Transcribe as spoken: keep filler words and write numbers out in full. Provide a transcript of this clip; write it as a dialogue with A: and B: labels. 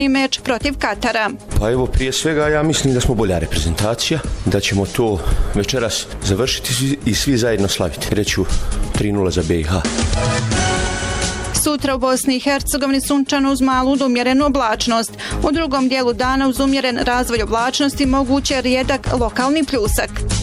A: meč protiv Katara.
B: Pa evo, prije svega ja mislim da smo bolja reprezentacija, da ćemo to večeras završiti i svi zajedno slaviti. Reću tri nula za B i H.
A: Sutra u Bosni i Hercegovini sunčano uz malu do umjerenu oblačnost. U drugom dijelu dana uz umjeren razvoj oblačnosti moguće rijedak lokalni pljusak.